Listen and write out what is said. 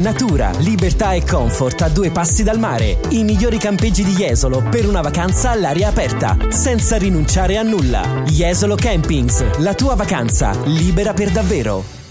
natura, libertà e comfort a 2 passi dal mare. I migliori campeggi di Jesolo per una vacanza all'aria aperta, senza rinunciare a nulla. Jesolo Campings, la tua vacanza libera per davvero.